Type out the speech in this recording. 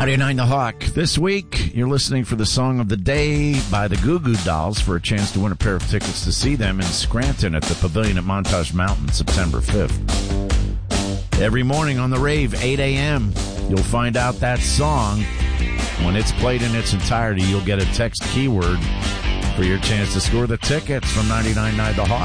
99 The Hawk. This week, you're listening for the Song of the Day by the Goo Goo Dolls for a chance to win a pair of tickets to see them in Scranton at the Pavilion at Montage Mountain, September 5th. Every morning on the rave, 8 a.m., you'll find out that song. When it's played in its entirety, you'll get a text keyword for your chance to score the tickets from 99.9 The Hawk.